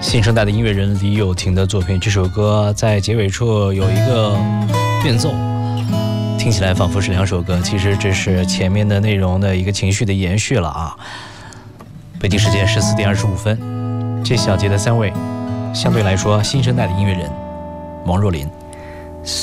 新生代的音乐人李友廷的作品，这首歌在结尾处有一个变奏，听起来仿佛是两首歌，其实这是前面的内容的一个情绪的延续了啊。北京时间14点25分，这小节的3位相对来说新生代的音乐人王若琳。